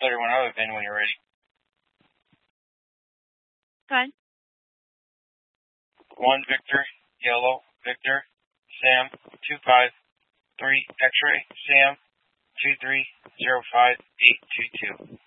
let everyone know if when you're ready. Go ahead. 1 Victor, Yellow, Victor, Sam, 253 X-ray, Sam, 2305822.